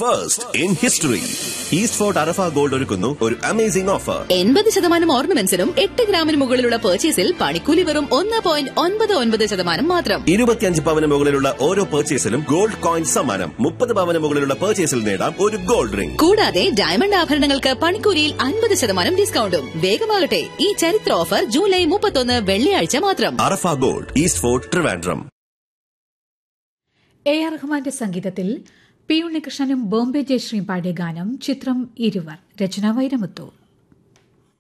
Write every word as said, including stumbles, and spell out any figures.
First in history. East fort Arafah gold ഒരുക്കുന്നു ഒരു amazing offer. എൺപത് ശതമാനം ഓർണമെന്റ്സിനും എട്ട് ഗ്രാമിന് മുകളിലുള്ള പർച്ചേസിൽ പണിക്കൂലി വെറും ഒന്ന് പോയിന്റ് ഒൻപത് ഒൻപത് ശതമാനം മാത്രം. ഇരുപത്തിയഞ്ച് പവന് മുകളിലുള്ള ഓരോ പർച്ചേസിലും ഗോൾഡ് കോയിൻ സമ്മാനം. മുപ്പത് പവന് മുകളിലുള്ള പർച്ചേസിൽ നേടാം ഒരു ഗോൾഡ് റിംഗ്. കൂടാതെ ഡയമണ്ട് ആഭരണങ്ങൾക്ക് പണിക്കൂലിയിൽ അൻപത് ശതമാനം ഡിസ്കൌണ്ടും. വേഗമാകട്ടെ, ഈ ചരിത്ര ഓഫർ ജൂലൈ മുപ്പത്തൊന്ന് വെള്ളിയാഴ്ച മാത്രം. അറഫ gold, east fort, Trivandrum. A R റഹ്മാന്റെ സംഗീതത്തിൽ പി ഉണ്ണികൃഷ്ണനും ബോംബെ ജയശ്രീയും പാടിയ ഗാനം. ചിത്രം ഇരുവർ. രചന വൈരമുത്തു.